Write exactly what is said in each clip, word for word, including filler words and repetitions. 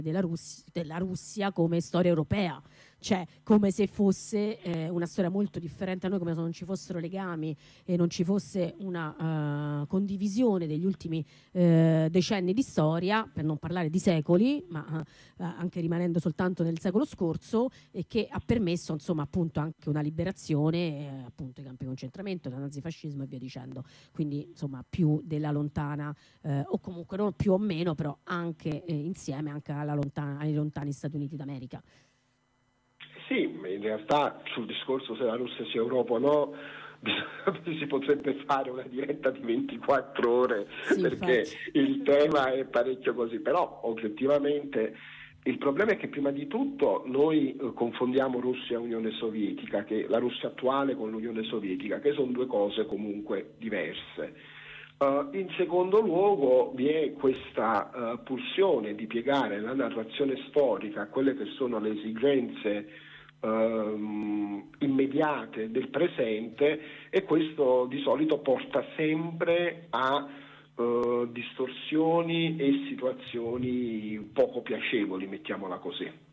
della, Russia, della Russia come storia europea, cioè come se fosse eh, una storia molto differente a noi, come se non ci fossero legami e non ci fosse una uh, condivisione degli ultimi uh, decenni di storia, per non parlare di secoli, ma uh, anche rimanendo soltanto nel secolo scorso, e che ha permesso insomma appunto anche una liberazione, eh, appunto i campi di concentramento, il nazifascismo e via dicendo, quindi insomma più della lontana eh, o comunque non più o meno, però anche eh, insieme anche alla lontana, ai lontani Stati Uniti d'America. Sì, in realtà sul discorso se la Russia sia Europa o no si potrebbe fare una diretta di ventiquattro ore, sì, perché infatti il tema è parecchio così, però oggettivamente il problema è che prima di tutto noi eh, confondiamo Russia e Unione Sovietica, che la Russia attuale con l'Unione Sovietica, che sono due cose comunque diverse. Uh, in secondo luogo vi è questa uh, pulsione di piegare la narrazione storica a quelle che sono le esigenze uh, immediate del presente, e questo di solito porta sempre a uh, distorsioni e situazioni poco piacevoli, mettiamola così.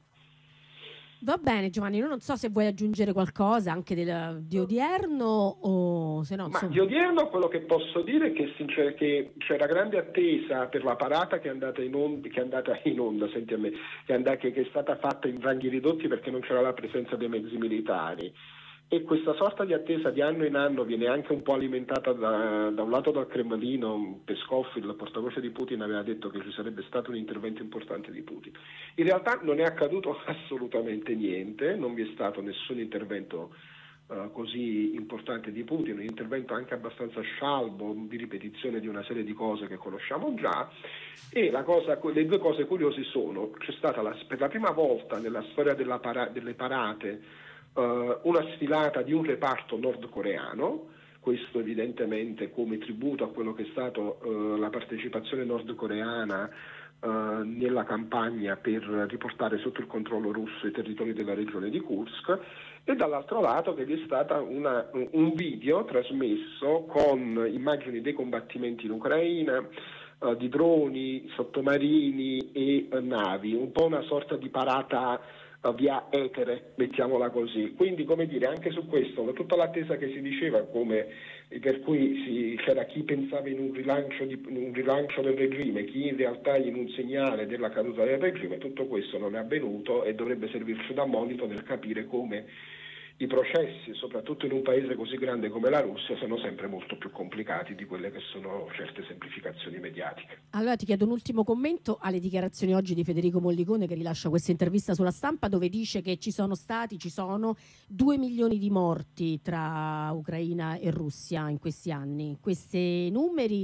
Va bene Giovanni, io non so se vuoi aggiungere qualcosa anche del, di odierno o se no insomma... Ma di odierno quello che posso dire è che, sincer- che c'era grande attesa per la parata che è andata in onda, che è andata in onda, senti a me, che è, andata, che, che è stata fatta in ranghi ridotti perché non c'era la presenza dei mezzi militari. E questa sorta di attesa di anno in anno viene anche un po' alimentata da, da un lato dal Cremlino. Peskov, il portavoce di Putin, aveva detto che ci sarebbe stato un intervento importante di Putin. In realtà non è accaduto assolutamente niente, non vi è stato nessun intervento uh, così importante di Putin, un intervento anche abbastanza scialbo, di ripetizione di una serie di cose che conosciamo già. E la cosa, le due cose curiose sono: c'è stata la, per la prima volta nella storia della para, delle parate Uh, una sfilata di un reparto nordcoreano, questo evidentemente come tributo a quello che è stato uh, la partecipazione nordcoreana uh, nella campagna per riportare sotto il controllo russo i territori della regione di Kursk, e dall'altro lato che vi è stato un video trasmesso con immagini dei combattimenti in Ucraina, uh, di droni, sottomarini e uh, navi, un po' una sorta di parata via etere, mettiamola così. Quindi, come dire, anche su questo, tutta l'attesa che si diceva, come per cui si, c'era chi pensava in un rilancio, di, in un rilancio del regime, chi in realtà in un segnale della caduta del regime, tutto questo non è avvenuto e dovrebbe servirci da monito nel capire come i processi, soprattutto in un paese così grande come la Russia, sono sempre molto più complicati di quelle che sono certe semplificazioni mediatiche. Allora ti chiedo un ultimo commento alle dichiarazioni oggi di Federico Mollicone, che rilascia questa intervista sulla Stampa, dove dice che ci sono stati, ci sono due milioni di morti tra Ucraina e Russia in questi anni. Questi numeri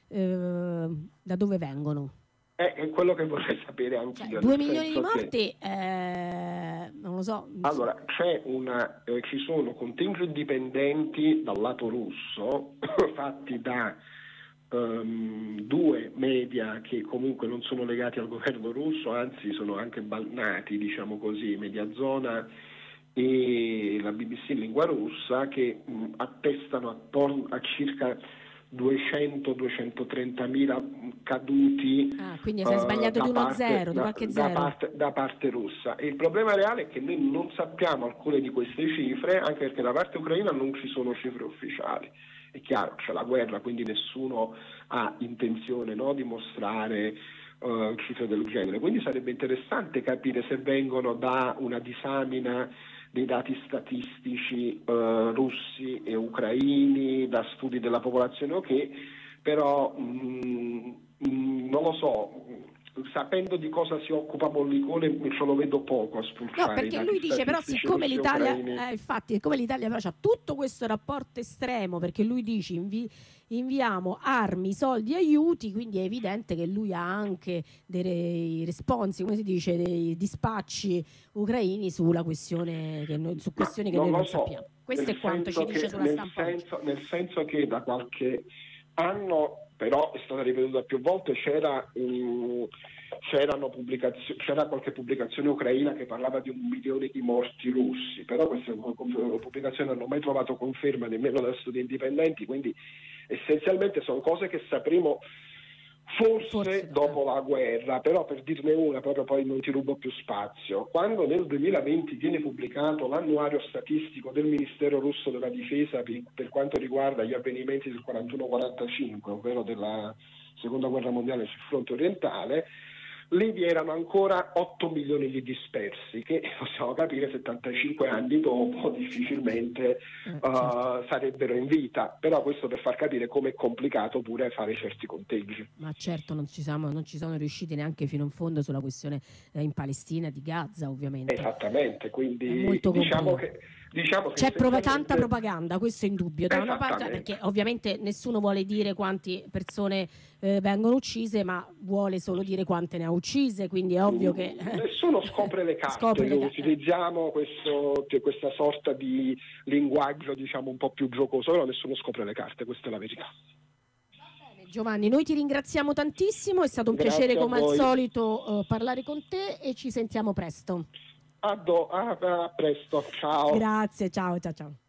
eh, da dove vengono? È quello che vorrei sapere anche io. Cioè, due milioni di morti, che... eh, non lo so. Allora, c'è una, eh, ci sono contingenti indipendenti dal lato russo fatti da um, due media che comunque non sono legati al governo russo, anzi sono anche bannati, diciamo così, Mediazona e la B B C in lingua russa, che mh, attestano attorno a circa duecento duecentotrentamila caduti. Ah, quindi si è sbagliato uh, di uno zero, di qualche da, zero. Da parte, da parte russa. E il problema reale è che noi non sappiamo alcune di queste cifre, anche perché da parte ucraina non ci sono cifre ufficiali. È chiaro, c'è la guerra, quindi nessuno ha intenzione, no, di mostrare uh, cifre del genere. Quindi sarebbe interessante capire se vengono da una disamina dei dati statistici uh, russi e ucraini, da studi della popolazione, ok, però mh, mh, non lo so, sapendo di cosa si occupa Mollicone ce lo vedo poco a spulciare. No, perché lui dice però siccome l'Italia eh, infatti siccome l'Italia però c'ha tutto questo rapporto estremo, perché lui dice invi- inviamo armi, soldi, aiuti, quindi è evidente che lui ha anche dei responsi, come si dice, dei dispacci ucraini sulla questione che noi, su questioni che non noi non so, sappiamo. Questo è quanto ci dice che, sulla nel Stampa. Senso, nel senso che da qualche anno, però è stata ripetuta più volte, c'era um, c'erano pubblicazio- c'era qualche pubblicazione ucraina che parlava di un milione di morti russi, però queste pubblicazioni non hanno mai trovato conferma nemmeno da studi indipendenti, quindi essenzialmente sono cose che sapremo Forse, Forse dopo la guerra, però per dirne una, proprio poi non ti rubo più spazio, quando nel duemilaventi viene pubblicato l'annuario statistico del Ministero russo della Difesa per, per quanto riguarda gli avvenimenti del quarantuno quarantacinque, ovvero della Seconda Guerra Mondiale sul fronte orientale, lì vi erano ancora otto milioni di dispersi, che possiamo capire settantacinque anni dopo difficilmente Eh, uh, certo. sarebbero in vita, però questo per far capire come è complicato pure fare certi conteggi. Ma certo non ci siamo, non ci sono riusciti neanche fino in fondo sulla questione eh, in Palestina di Gaza, ovviamente. Esattamente, È quindi molto diciamo complicato. che, diciamo che C'è prova- tanta essenzialmente... propaganda, questo è indubbio, da una parte, Esattamente. perché ovviamente nessuno vuole dire quante persone eh, vengono uccise, ma vuole solo dire quante ne ha uccise, quindi è ovvio che Mm, Nessuno scopre le carte, scopre le ca- eh. utilizziamo questo, questa sorta di linguaggio diciamo un po' più giocoso, però nessuno scopre le carte, questa è la verità. Bene, Giovanni, noi ti ringraziamo tantissimo, è stato un piacere Grazie a come al voi, solito eh, parlare con te e ci sentiamo presto. a, do- a a presto, ciao. Grazie, ciao ciao ciao.